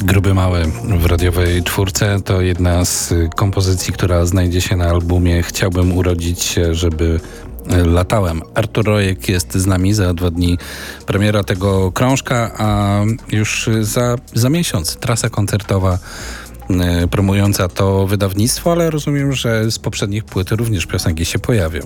Gruby Mały w radiowej czwórce to jedna z kompozycji, która znajdzie się na albumie Chciałbym urodzić się, żeby latałem. Artur Rojek jest z nami, za 2 dni premiera tego krążka, a już za miesiąc trasa koncertowa promująca to wydawnictwo, ale rozumiem, że z poprzednich płyt również piosenki się pojawią.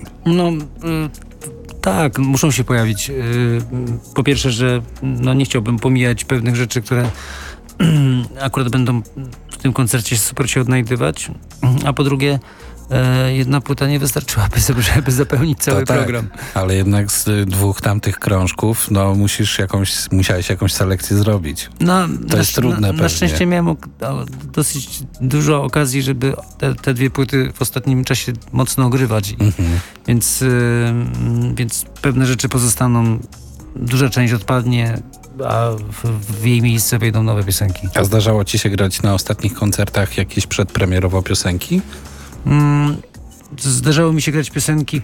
Tak, muszą się pojawić. Po pierwsze, że nie chciałbym pomijać pewnych rzeczy, które akurat będą w tym koncercie super się odnajdywać, a po drugie jedna płyta nie wystarczyłaby, żeby zapełnić cały program. Ale jednak z 2 tamtych krążków, musiałeś jakąś selekcję zrobić. To jest trudne pewnie. Na szczęście miałem dosyć dużo okazji, żeby te 2 płyty w ostatnim czasie mocno ogrywać. Więc pewne rzeczy pozostaną, duża część odpadnie, a w jej miejsce wejdą nowe piosenki. A zdarzało ci się grać na ostatnich koncertach jakieś przedpremierowo piosenki? Zdarzało mi się grać piosenki,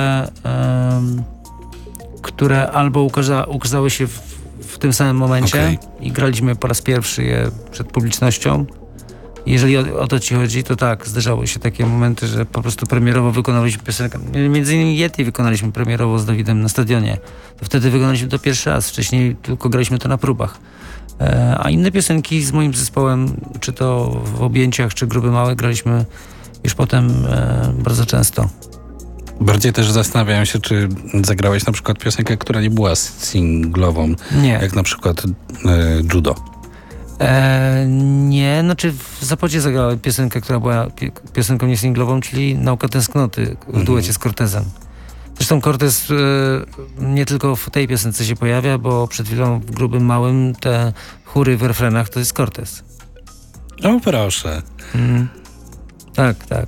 które albo ukazały się w tym samym momencie i graliśmy po raz pierwszy je przed publicznością. Jeżeli o to ci chodzi, to tak, zdarzały się takie momenty, że po prostu premierowo wykonaliśmy piosenkę. Między innymi Yeti wykonaliśmy premierowo z Dawidem na stadionie. To wtedy wykonaliśmy to pierwszy raz, wcześniej tylko graliśmy to na próbach. A inne piosenki z moim zespołem, czy to w Objęciach, czy Gruby Mały, graliśmy już potem bardzo często. Bardziej też zastanawiałem się, czy zagrałeś na przykład piosenkę, która nie była singlową. Nie. Jak na przykład Judo. Nie, w Zapodzie zagrałem piosenkę, która była piosenką niesinglową, czyli Nauka Tęsknoty w duecie z Cortezem. Zresztą Cortez nie tylko w tej piosence się pojawia, bo przed chwilą w Grubym Małym te chóry w refrenach to jest Cortez. O proszę. Tak.